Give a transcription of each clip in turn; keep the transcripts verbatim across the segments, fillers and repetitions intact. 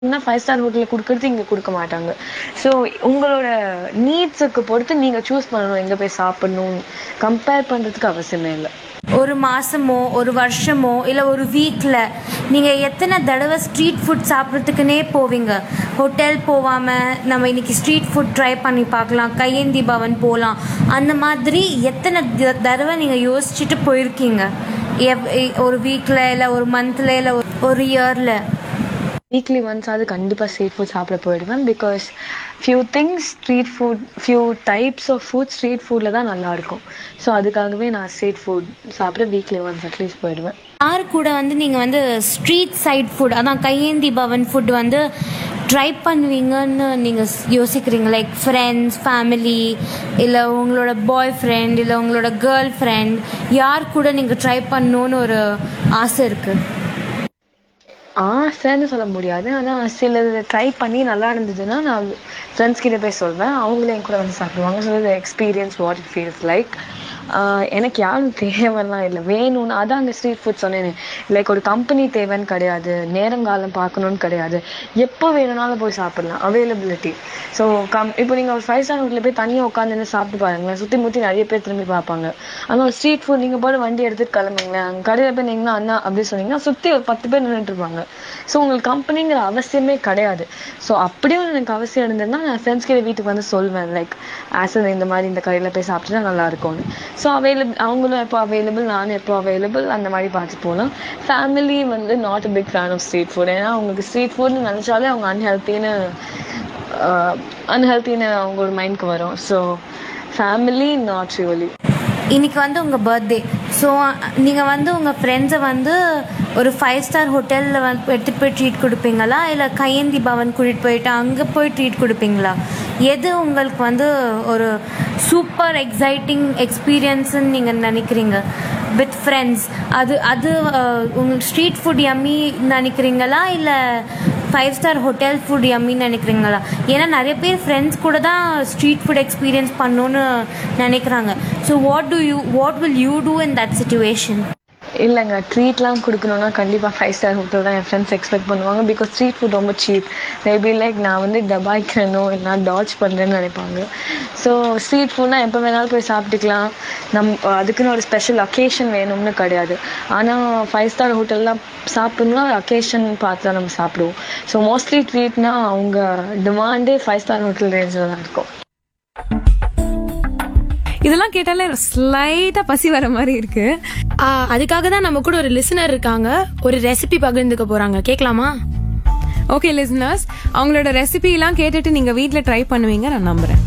Five star ஹோட்டலில் கொடுக்குறது இங்கே கொடுக்க மாட்டாங்க. ஸோ உங்களோட நீட்ஸுக்கு பொறுத்து நீங்கள் சூஸ் பண்ணணும் எங்கே போய் சாப்பிட்ணும். கம்பேர் பண்ணுறதுக்கு அவசியமே இல்லை. ஒரு மாதமோ ஒரு வருஷமோ இல்லை ஒரு வீக்கில் நீங்கள் எத்தனை தடவை ஸ்ட்ரீட் ஃபுட் சாப்பிட்றதுக்குன்னே போவீங்க? ஹோட்டல் போகாமல் நம்ம இன்றைக்கி ஸ்ட்ரீட் ஃபுட் ட்ரை பண்ணி பார்க்கலாம், கையேந்தி பவன் போகலாம், அந்த மாதிரி எத்தனை தடவை நீங்கள் யோசிச்சுட்டு போயிருக்கீங்க? எவ் ஒரு வீக்கில் இல்லை ஒரு மந்தில் இல்லை ஒரு இயரில்? வீக்லி ஒன்ஸ் அது கண்டிப்பாக ஸ்ட்ரீட் ஃபுட் சாப்பிட போயிடுவேன். Because few things street food few types of food street ஃபுட்டில் தான் நல்லாயிருக்கும். ஸோ அதுக்காகவே நான் ஸ்ட்ரீட் ஃபுட் சாப்பிட வீக்லி ஒன்ஸ் அட்லீஸ்ட் போயிடுவேன். யார் கூட வந்து நீங்கள் வந்து ஸ்ட்ரீட் சைட் ஃபுட், அதான் கையேந்தி பவன் ஃபுட் வந்து ட்ரை பண்ணுவீங்கன்னு நீங்கள் யோசிக்கிறீங்க? லைக் ஃப்ரெண்ட்ஸ், ஃபேமிலி, இல்லை உங்களோட பாய் ஃப்ரெண்ட், இல்லை உங்களோட கேர்ள் ஃப்ரெண்ட், யார் கூட நீங்கள் ட்ரை பண்ணணுன்னு ஒரு ஆசை இருக்குது? ஆசைன்னு சொல்ல முடியாது, ஆனால் சில ட்ரை பண்ணி நல்லா இருந்ததுன்னா நான் ஃப்ரெண்ட்ஸ் கிட்ட போய் சொல்வேன். அவங்களே என் கூட வந்து சாப்பிடுவாங்க. So experience what it feels like. எனக்கு யாரும் தேவைலாம் இல்லை, வேணும்னு அதான் அங்கே ஸ்ட்ரீட் ஃபுட் சொன்னேன். லைக் ஒரு கம்பெனி தேவைன்னு கிடையாது, நேரங்காலம் பார்க்கணுன்னு கிடையாது, எப்போ வேணும்னாலும் போய் சாப்பிட்லாம், அவைலபிலிட்டி. ஸோ கம் இப்போ நீங்கள் ஒரு ஃபைவ் ஸ்டார் ஹோட்டலில் போய் தனியாக உட்காந்து சாப்பிட்டு பாருங்களேன், சுற்றி முற்றி நிறைய பேர் திரும்பி பார்ப்பாங்க. ஆனால் ஒரு ஸ்ட்ரீட் ஃபுட் நீங்கள் போய் வண்டி எடுத்துகிட்டு கிளம்புங்களேன், அங்கே கடையில் போய் நீங்கன்னா அண்ணா அப்படி சொன்னீங்கன்னா சுற்றி ஒரு பத்து பேர் நின்றுட்டு இருப்பாங்க. ஸோ உங்களுக்கு கம்பெனிங்கிற அவசியமே கிடையாது. ஸோ அப்படியும் எனக்கு அவசியம் இருந்ததுன்னா நான் ஃப்ரெண்ட்ஸ் கிட்ட வீட்டுக்கு வந்து சொல்வேன், லைக் ஆசை இந்த மாதிரி இந்த கடையில் போய் சாப்பிட்டுனா நல்லாயிருக்கும்னு. ஸோ அவைலபிள், அவங்களும் எப்போ அவைலபிள், நானும் எப்போ அவைலபிள், அந்த மாதிரி பார்த்து போகலாம். ஃபேமிலி வந்து not a big fan of street food. ஏன்னா அவங்களுக்கு ஸ்ட்ரீட் ஃபுட்னு நினச்சாலே அவங்க அன்ஹெல்த்தின்னு அன்ஹெல்த்தின்னு அவங்களோட மைண்டுக்கு வரும். So family not really. இன்றைக்கி வந்து உங்கள் பர்த்டே. ஸோ நீங்கள் வந்து உங்கள் ஃப்ரெண்ட்ஸை வந்து ஒரு ஃபைவ் ஸ்டார் ஹோட்டலில் வந்து எடுத்துகிட்டு போய் ட்ரீட் கொடுப்பீங்களா, இல்லை கையேந்தி பவன் கூட்டிகிட்டு போயிட்டு அங்கே போய் ட்ரீட் கொடுப்பீங்களா? எது உங்களுக்கு வந்து ஒரு சூப்பர் எக்ஸைட்டிங் எக்ஸ்பீரியன்ஸுன்னு நீங்கள் நினைக்கிறீங்க வித் ஃப்ரெண்ட்ஸ்? அது அது உங்களுக்கு ஸ்ட்ரீட் ஃபுட் யம்மி நினைக்கிறீங்களா, இல்லை ஃபைவ் ஸ்டார் ஹோட்டல் ஃபுட் யம்மின்னு நினைக்கிறீங்களா? ஏன்னா நிறைய பேர் ஃப்ரெண்ட்ஸ் கூட தான் ஸ்ட்ரீட் ஃபுட் எக்ஸ்பீரியன்ஸ் பண்ணணுன்னு நினைக்கிறாங்க. So what to you what will you two in that situation? இல்லைங்க, ட்ரீட்லாம் கொடுக்கணுன்னா கண்டிப்பாக ஃபைவ் ஸ்டார் ஹோட்டல் தான் என் ஃப்ரெண்ட்ஸ் எக்ஸ்பெக்ட் பண்ணுவாங்க. பிகாஸ் ஸ்ட்ரீட் ஃபுட் ரொம்ப சீப். மேபி லைக் நான் வந்து டபாய்க்கிறனோ இல்லை டாட்ச் பண்ணுறேன்னு நினைப்பாங்க. ஸோ ஸ்ட்ரீட் ஃபுட்னால் எப்போ வேணாலும் போய் சாப்பிட்டுக்கலாம், நம் அதுக்குன்னு ஒரு ஸ்பெஷல் அக்கேஷன் வேணும்னு கிடையாது. ஆனால் ஃபைவ் ஸ்டார் ஹோட்டல்லாம் சாப்பிட்ணுன்னா ஒரு அக்கேஷன் பார்த்து தான் நம்ம சாப்பிடுவோம். ஸோ மோஸ்ட்லி ட்ரீட்னா அவங்க டிமாண்டே ஃபைவ் ஸ்டார் ஹோட்டல் ரேஞ்சில் தான் இருக்கும். இதெல்லாம் கேட்டாலே ஸ்லைட்டா பசி வர மாதிரி இருக்கு. அதுக்காக தான் நம்ம கூட ஒரு லிசனர் இருக்காங்க, ஒரு ரெசிபி பகிர்ந்துக்க போறாங்க. கேட்கலாமா? ஓகே லிசனர்ஸ், அவங்களோட ரெசிபி எல்லாம் கேட்டுட்டு நீங்க வீட்ல ட்ரை பண்ணுவீங்க நான் நம்புறேன்.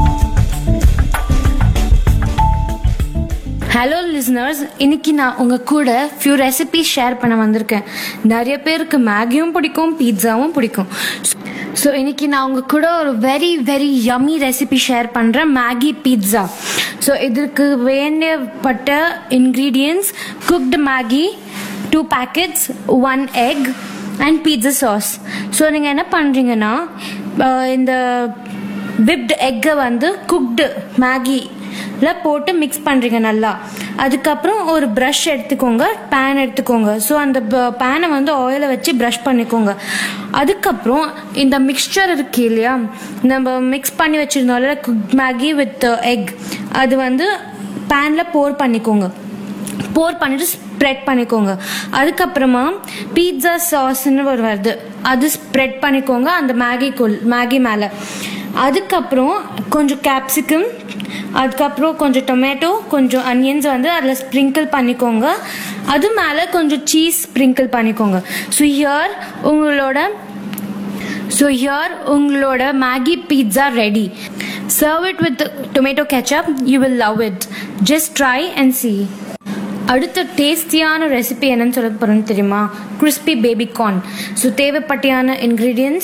ஹலோ லிசனர்ஸ், இன்னைக்கு நான் உங்கள் கூட ஃபியூ ரெசிபி ஷேர் பண்ண வந்திருக்கேன். நிறைய பேருக்கு மேகியும் பிடிக்கும், பீட்சாவும் பிடிக்கும். ஸோ இன்னைக்கு நான் உங்கள் கூட ஒரு very very yummy recipe share பண்ணுறேன், மேகி பீட்சா. ஸோ இதுக்கு வேண்டப்பட்ட ingredients: cooked Maggi two packets, one egg and pizza sauce. So நீங்கள் என்ன பண்ணுறீங்கன்னா, இந்த விப்டு எக்கை வந்து குக்டு மேகி போட்டு மிக்ஸ் பண்ணுறீங்க நல்லா. அதுக்கப்புறம் ஒரு ப்ரஷ் எடுத்துக்கோங்க, பேன் எடுத்துக்கோங்க. ஸோ அந்த பேனை வந்து ஆயிலை வச்சு ப்ரஷ் பண்ணிக்கோங்க. அதுக்கப்புறம் இந்த மிக்சர் இருக்கு இல்லையா, நம்ம மிக்ஸ் பண்ணி வச்சுருந்தோம்ல குக் மேகி வித் எக், அது வந்து பேனில் போர் பண்ணிக்கோங்க. போர் பண்ணிட்டு ஸ்ப்ரெட் பண்ணிக்கோங்க. அதுக்கப்புறமா பீட்சா சாஸ்ன்னு ஒரு வருது, அது ஸ்ப்ரெட் பண்ணிக்கோங்க அந்த மேகிக்குள் மேகி மேலே. அதுக்கப்புறம் கொஞ்சம் கேப்சிகம், அதுக்கப்புறம் கொஞ்சம் டொமேட்டோ, கொஞ்சம் அனியன்ஸ் வந்து அதில் ஸ்ப்ரிங்கிள் பண்ணிக்கோங்க. அது மேலே கொஞ்சம் சீஸ் ஸ்ப்ரிங்கிள் பண்ணிக்கோங்க. ஸோ ஹியர் உங்களோட ஸோ ஹியர் உங்களோட Maggi pizza ready. Serve it with tomato ketchup. You will love it. Just try and see. அடுத்த டேஸ்டியான ரெசிபி என்னன்னு சொல்ல போகிறேன்னு தெரியுமா? Crispy baby corn. So தேவைப்பட்டியான ingredients: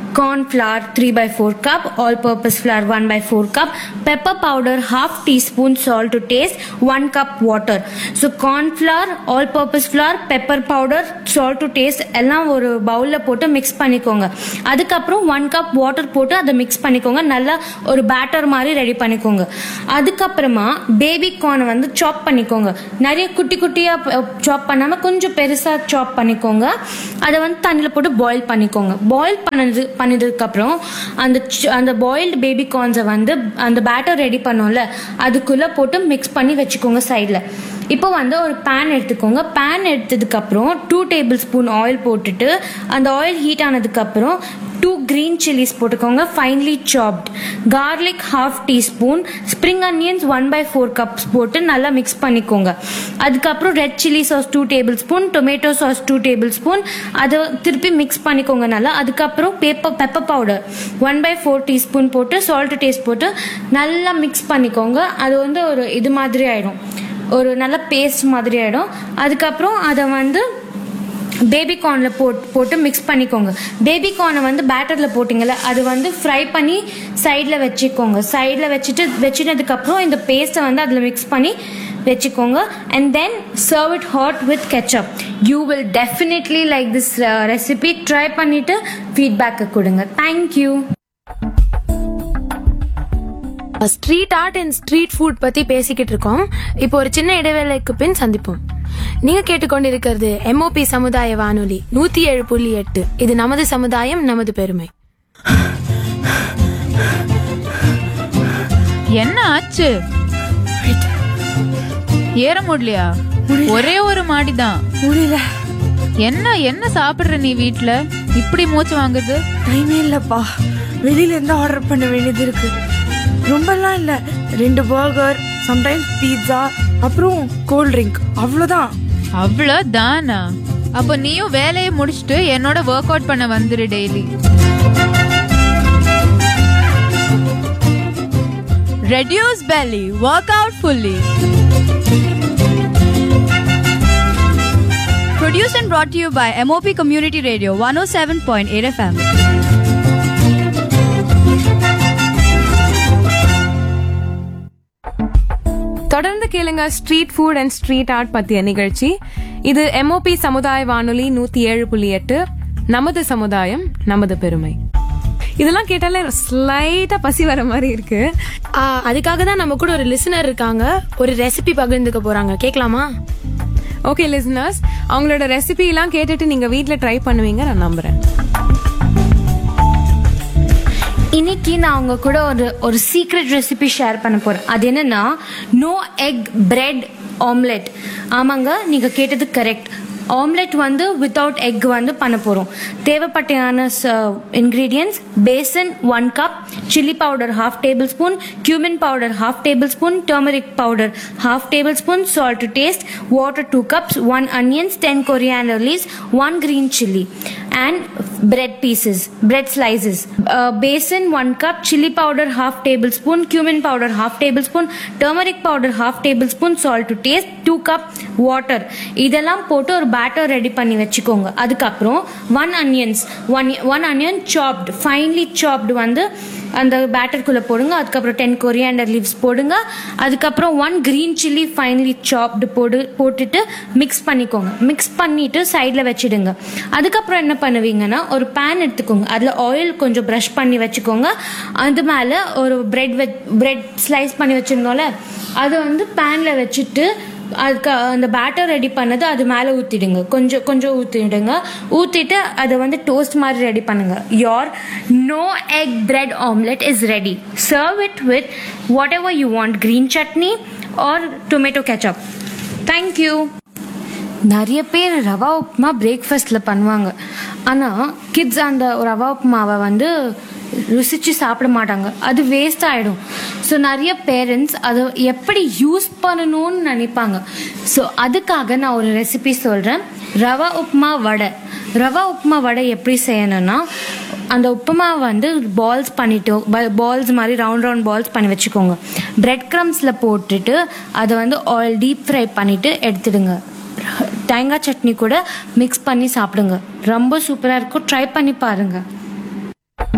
corn flour three by four cup, all purpose flour one by four cup, pepper powder half teaspoon, salt to taste, one cup water. So corn flour, all purpose flour, pepper powder, salt to taste எல்லாம் ஒரு பவுல்ல போட்டு mix பண்ணிக்கோங்க. அதுக்கப்புறம் one cup water போட்டு அதை mix பண்ணிக்கோங்க. நல்லா ஒரு பேட்டர் மாதிரி ரெடி பண்ணிக்கோங்க. அதுக்கப்புறமா பேபி கார்னை வந்து சாப் பண்ணிக்கோங்க. நிறைய குட்டி குட்டியா சாப் பண்ணாம கொஞ்சம் பெருசா சாப் பண்ணிக்கோங்க. அதை வந்து தண்ணியில் போட்டு பாயில் பண்ணிக்கோங்க. பாயில் பண்ணது பண்ணதுக்கு அப்புறம் அந்த அந்த பாயில்டு பேபி கார்ன்ஸை வந்து அந்த பேட்டர் ரெடி பண்ணோம்ல அதுக்குள்ள போட்டு மிக்ஸ் பண்ணி வச்சுக்கோங்க சைடில். இப்போ வந்து ஒரு பேன் எடுத்துக்கோங்க. பேன் எடுத்ததுக்கு அப்புறம் டூ டேபிள் ஸ்பூன் ஆயில் போட்டுட்டு அந்த ஆயில் ஹீட் ஆனதுக்கு அப்புறம் டூ கிரீன் சில்லிஸ் போட்டுக்கோங்க, finally soft. Garlic half teaspoon, spring onions one by four cups போட்டு நல்லா மிக்ஸ் பண்ணிக்கோங்க. அதுக்கப்புறம் red chilli sauce two table spoon, tomato sauce two table spoon, அதை திருப்பி மிக்ஸ் பண்ணிக்கோங்க நல்லா. அதுக்கப்புறம் paper pepper powder one by four teaspoon போட்டு சால்ட் டேஸ்ட் போட்டு நல்லா மிக்ஸ் பண்ணிக்கோங்க. அது வந்து ஒரு இது மாதிரி ஆயிடும், ஒரு நல்ல பேஸ்ட் மாதிரி ஆகிடும். அதுக்கப்புறம் அதை வந்து பேபி கார்னில் போட் போட்டு மிக்ஸ் பண்ணிக்கோங்க. பேபி கார்னை வந்து பேட்டரில் போட்டிங்கல்ல அது வந்து ஃப்ரை பண்ணி சைடில் வச்சுக்கோங்க. சைடில் வச்சுட்டு வச்சினதுக்கப்புறம் இந்த பேஸ்ட்டை வந்து அதில் மிக்ஸ் பண்ணி வச்சுக்கோங்க. And then serve it hot with ketchup. You will definitely like this recipe. Try பண்ணிவிட்டு ஃபீட்பேக்கை கொடுங்க. Thank you. Street art and street food பத்தி பேசிக்கிட்டு இருக்கோம். இப்போ ஒரு சின்ன இடைவேளைக்கு பின் சந்திப்போம். நீங்க கேட்டுக்கொண்டிருக்கிறது எம்ஓபி சமுதாய வானொலி நூத்தி ஏழு புள்ளி எட்டு. இது நமது சமுதாயம், நமது பெருமை. என்ன ஆச்சு? ஏற முடியலையா? ஒரே ஒரு மாடிதான் முடியல. என்ன என்ன சாப்பிடுற நீ வீட்ல? இப்படி மூச்சு வாங்குது? டைமே இல்லப்பா, வெளியில இருந்து ஆர்டர் பண்ண வேண்டியது இருக்கு. ரொம்பலாம் இல்ல, ரெண்டு பர்கர், சம்டைம்ஸ் பீட்சா, அப்புறம் கோல்ட் ட்ரிங்க், அவ்வளவுதான். அவ்வளவுதானா? அப்ப நீயும் வேலையை முடிச்சுட்டு என்னோட ஒர்க் அவுட் பண்ண வந்துரு daily. Reduce belly, work out fully. Produced and brought to you by M O P Community Radio one oh seven point eight F M. தொடர்ந்து கேளுங்க street food and street art பத்திய நிகழ்ச்சி. இது MOP சமுதாய வானொலி நூத்தி ஏழு புள்ளி எட்டு. நமது சமுதாயம், நமது பெருமை. இதெல்லாம் கேட்டாலே ஸ்லைட்டா பசி வர மாதிரி இருக்கு. அதுக்காக தான் நம்ம கூட ஒரு லிசனர் இருக்காங்க, ஒரு ரெசிபி பகிர்ந்துக்க போறாங்க. கேட்கலாமா? ஓகே லிசனர்ஸ், அவங்களோட ரெசிபி எல்லாம் கேட்டுட்டு நீங்க வீட்ல ட்ரை பண்ணுவீங்க நான் நம்புறேன். இன்னைக்கு நான் உங்க கூட ஒரு ஒரு சீக்ரெட் ரெசிபி ஷேர் பண்ண போறேன். அது என்னன்னா நோ எக் பிரெட் ஆம்லெட். ஆமாங்க, நீங்க கேட்டது கரெக்ட். ஆம்லெட் வந்து வித்தவுட் எக் வந்து பண்ண போறோம். தேவைப்பட்டான ingredients: passion one cup, chilli powder half table spoon, cumin powder half table spoon, turmeric powder half table spoon, salt to taste, water two cups, one onions, ten coriander leaves, one green chilli, and bread pieces, bread slices. Uh, basin one cup, chili powder half tablespoon, cumin powder half tablespoon, turmeric powder half tablespoon, salt to taste, two cup water. இதெல்லாம் போட்டு ஒரு batter ready பண்ணி வச்சுக்கோங்க. அதுக்கப்புறம் one onions one one onion சாப்டு, finally சாப்டு வந்து அந்த பேட்டருக்குள்ளே போடுங்க. அதுக்கப்புறம் டென் கொரியாண்டர் லீவ்ஸ் போடுங்க. அதுக்கப்புறம் ஒன் கிரீன் சில்லி ஃபைன்லி சாப்டு போடு போட்டுட்டு மிக்ஸ் பண்ணிக்கோங்க. மிக்ஸ் பண்ணிட்டு சைடில் வச்சுடுங்க. அதுக்கப்புறம் என்ன பண்ணுவீங்கன்னா ஒரு பேன் எடுத்துக்கோங்க. அதில் ஆயில் கொஞ்சம் ப்ரஷ் பண்ணி வச்சுக்கோங்க. அது மேலே ஒரு பிரெட் வெ பிரெட் ஸ்லைஸ் பண்ணி வச்சுருந்தோம்ல அதை வந்து பேனில் வச்சுட்டு அதுக்கு அந்த பேட்டர் ரெடி பண்ணது அது மேலே ஊற்றிடுங்க. கொஞ்சம் கொஞ்சம் ஊற்றிடுங்க. ஊற்றிட்டு அதை வந்து டோஸ்ட் மாதிரி ரெடி பண்ணுங்க. Your no egg bread omelette is ready. Serve it with what ever you want, green chutney R tomato ketchup. Thank you. நிறைய பேர் ரவா உப்புமா பிரேக்ஃபாஸ்டில் பண்ணுவாங்க. ஆனால் கிட்ஸ் அந்த ரவா உப்புமாவை வந்து ருசிச்சு சாப்பிட மாட்டாங்க, அது வேஸ்ட் ஆகிடும். ஸோ நிறைய பேரண்ட்ஸ் அதை எப்படி யூஸ் பண்ணணும்னு நினைப்பாங்க. ஸோ அதுக்காக நான் ஒரு ரெசிபி சொல்கிறேன், ரவா உப்புமா வடை. ரவா உப்புமா வடை எப்படி செய்யணும்னா அந்த உப்புமா வந்து பால்ஸ் பண்ணிட்டு பால்ஸ் மாதிரி ரவுண்ட் ரவுண்ட் பால்ஸ் பண்ணி வச்சுக்கோங்க. பிரெட் க்ரம்ஸில் போட்டுட்டு அதை வந்து ஆயில் டீப் ஃப்ரை பண்ணிவிட்டு எடுத்துடுங்க. தேங்காய் சட்னி கூட மிக்ஸ் பண்ணி சாப்பிடுங்க. ரொம்ப சூப்பராக இருக்கும், ட்ரை பண்ணி பாருங்கள்.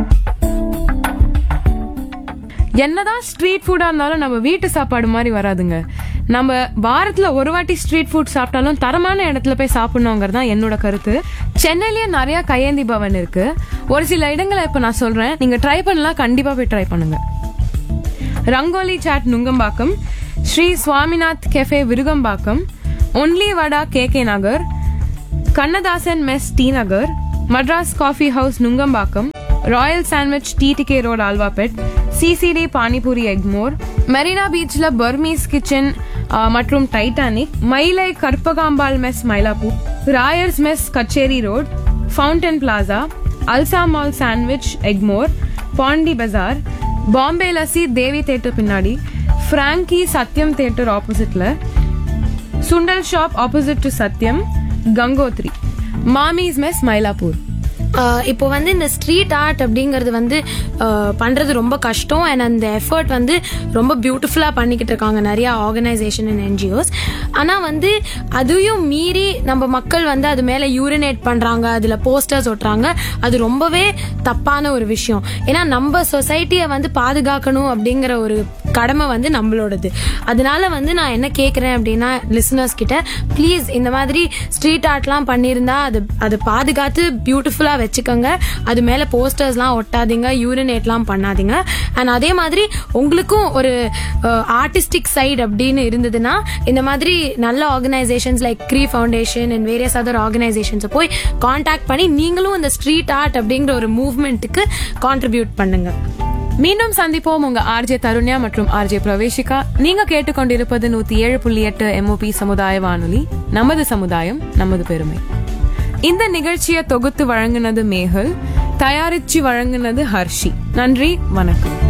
என்னதான் ஸ்ட்ரீட் ஃபுட்டா இருந்தாலும் நம்ம வீட்டு சாப்பாடு மாதிரி வராதுங்க. நம்ம வாரத்துல ஒரு வாட்டி ஸ்ட்ரீட் ஃபுட் சாப்பிட்டாலும் தரமான இடத்துல போய் சாப்பிடணுங்கிறது தான் என்னோட கருத்து. சென்னையிலேயே நிறைய கையேந்தி பவன் இருக்கு. ஒரு சில இடங்களை இப்ப நான் சொல்றேன், நீங்க ட்ரை பண்ணலாம், கண்டிப்பா போய் ட்ரை பண்ணுங்க. Rangoli chat Nungambakkam, Sri Swaminath cafe Virugambakkam, only வடா கே கே நகர், கண்ணதாசன் மெஸ் டி நகர், Madras coffee house Nungambakkam, Royal sandwich TTK road ஆல்வாபெட், CCTV panipuri Egmore, Marina பீச்ல பர்மீஸ் கிச்சன் மற்றும் டைட்டானிக், மயிலை Karpagambal mess Mylapore, Royce mess கச்சேரி road, fountain plaza, அல்சா mall sandwich Egmore, Pandi பஜார், பாம்பே லசி தேவி தேட்டர் பின்னாடி, பிராங்கி சத்யம் தேட்டர் ஆப்போசிட்ல, சுண்டல் shop opposite to Sathyam, Gangotri, மாமிஸ் mess Mylapore. இப்போ வந்து இந்த street art அப்படிங்கிறது வந்து பண்றது ரொம்ப கஷ்டம். அண்ட் அந்த எஃபர்ட் வந்து ரொம்ப பியூட்டிஃபுல்லா பண்ணிக்கிட்டு இருக்காங்க நிறைய ஆர்கனைசேஷன் அண்ட் என்ஜிஓஸ். ஆனா வந்து அதையும் மீறி நம்ம மக்கள் வந்து அது மேல யூரினேட் பண்றாங்க, அதுல போஸ்டர்ஸ் ஒட்டுறாங்க. அது ரொம்பவே தப்பான ஒரு விஷயம். ஏன்னா நம்ம சொசைட்டியை வந்து பாதுகாக்கணும் அப்படிங்கிற ஒரு கடமை வந்து நம்மளோடது. அதனால வந்து நான் என்ன கேட்கறேன் அப்படின்னா லிசனர்ஸ் கிட்ட, ப்ளீஸ் இந்த மாதிரி ஸ்ட்ரீட் ஆர்ட்லாம் பண்ணியிருந்தா அது அது பாதுகாத்து பியூட்டிஃபுல்லா வச்சுக்கோங்க. அது மேல போஸ்டர்ஸ்லாம் ஒட்டாதீங்க, யூரினேட்லாம் பண்ணாதீங்க. அண்ட் அதே மாதிரி உங்களுக்கும் ஒரு ஆர்டிஸ்டிக் சைடு அப்படின்னு இருந்ததுன்னா இந்த மாதிரி நல்ல organisations like க்ரீ foundation and various other ஆர்கனைசேஷன்ஸை போய் கான்டாக்ட் பண்ணி நீங்களும் இந்த ஸ்ட்ரீட் ஆர்ட் அப்படிங்கிற ஒரு மூவ்மெண்ட்டுக்கு கான்ட்ரிபியூட் பண்ணுங்க. மீண்டும் சந்திப்போம். உங்க ஆர்ஜே தருண்யா மற்றும் ஆர்ஜே பிரவேஷிகா. நீங்க கேட்டுக்கொண்டிருப்பது நூத்தி ஏழு புள்ளி எட்டு எம்ஓபி சமுதாய வானொலி, நமது சமுதாயம் நமது பெருமை. இந்த நிகழ்ச்சியை தொகுத்து வழங்கினது மேகல், தயாரிச்சு வழங்கினது ஹர்ஷி. நன்றி, வணக்கம்.